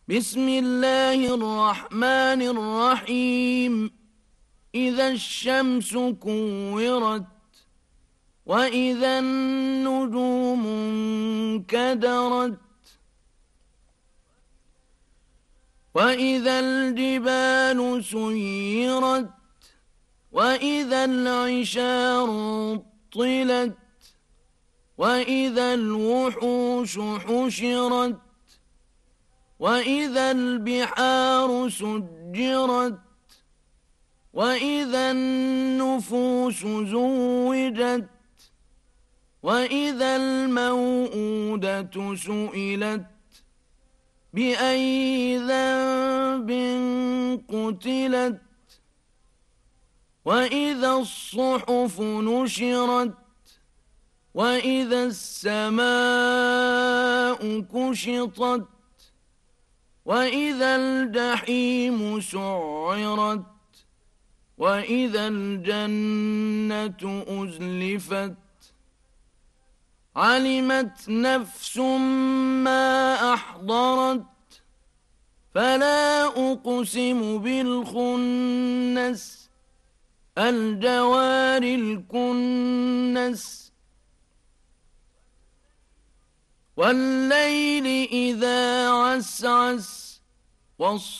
بسم الله الرحمن الرحيم إذا الشمس كورت وإذا النجوم انكدرت وإذا الجبال سيرت وإذا العشار طلت وإذا الوحوش حشرت وإذا البحار سجرت وإذا النفوس زوجت وإذا الموءودة سئلت بأي ذنب قتلت وإذا الصحف نشرت وإذا السماء كشطت وإذا الجحيم سعرت وإذا الجنة أزلفت علمت نفس ما أحضرت فلا أقسم بالخنس الجوار الكنس والليل إذا عسعس